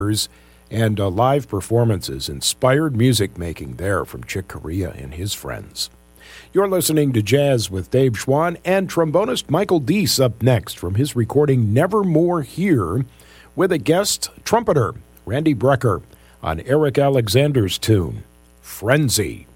and live performances, inspired music making there from Chick Corea and his friends. You're listening to Jazz with Dave Schwann, and trombonist Michael Deese up next from his recording Nevermore Here with a guest trumpeter, Randy Brecker, on Eric Alexander's tune, Frenzy.